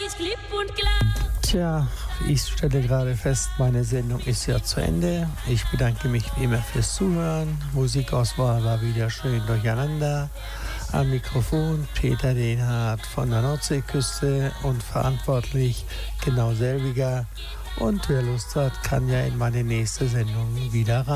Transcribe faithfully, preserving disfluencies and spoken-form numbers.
ist klipp und klar. Tja, ich stelle gerade fest, meine Sendung ist ja zu Ende. Ich bedanke mich wie immer fürs Zuhören. Musikauswahl war wieder schön durcheinander. Am Mikrofon Peter Dehnhardt von der Nordseeküste und verantwortlich genau selbiger. Und wer Lust hat, kann ja in meine nächste Sendung wieder rein.